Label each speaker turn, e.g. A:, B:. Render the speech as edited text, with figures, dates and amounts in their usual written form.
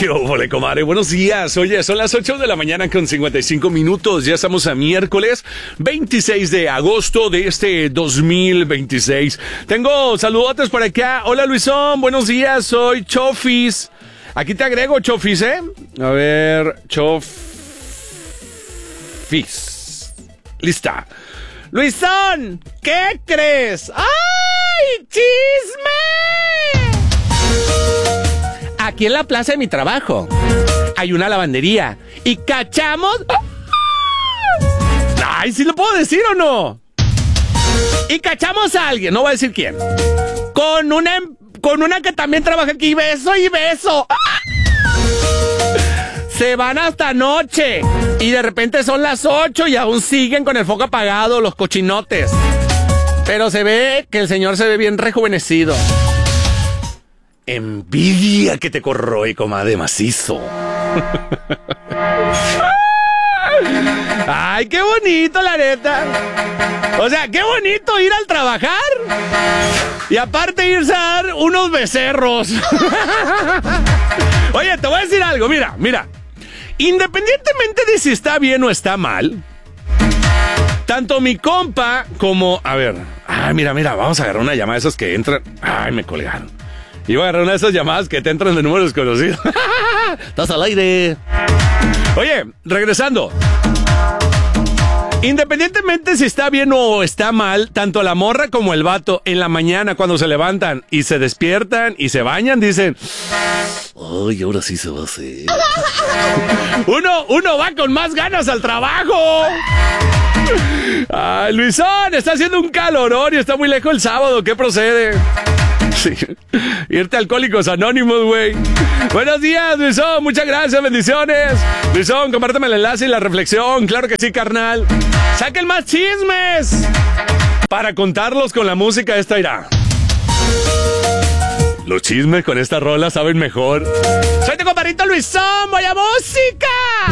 A: ¡Qué óvole, comadre! Buenos días. Oye, son las 8 de la mañana con 55 minutos. Ya estamos a miércoles 26 de agosto de este 2026. Tengo saludotes por acá. Hola, Luisón. Buenos días. Soy Chofis. Aquí te agrego, Chofis, ¿eh? A ver, Chofis. Lista. Luisón, ¿qué crees? ¡Ay, chisme! Aquí en la plaza de mi trabajo hay una lavandería y cachamos... ¡Ay, sí lo puedo decir o no! Y cachamos a alguien, no voy a decir quién, con una que también trabaja aquí, beso y beso. Se van hasta noche y de repente son las 8 y aún siguen con el foco apagado los cochinotes. Pero se ve que el señor se ve bien rejuvenecido. Envidia que te corroe, comadre, macizo. Ay, qué bonito, la neta. O sea, qué bonito ir al trabajar y aparte irse a dar unos becerros. Oye, te voy a decir algo, mira. Independientemente de si está bien o está mal, tanto mi compa como... A ver, mira, vamos a agarrar una llamada de esas que entran... Ay, me colgaron. Iba a agarrar una de esas llamadas que te entran de números desconocidos. Estás al aire. Oye, regresando. Independientemente si está bien o está mal, tanto la morra como el vato en la mañana cuando se levantan y se despiertan y se bañan, dicen... Ay, ahora sí se va a hacer. Uno va con más ganas al trabajo. Ay, Luisón, está haciendo un calorón y está muy lejos el sábado. ¿Qué procede? Sí. Irte a Alcohólicos Anónimos, güey. Buenos días, Luisón. Muchas gracias, bendiciones. Luisón, compárteme el enlace y la reflexión. Claro que sí, carnal. Saquen más chismes para contarlos con la música esta irá. Los chismes con esta rola saben mejor. Soy tu compadrito Luisón. ¡Voy a música!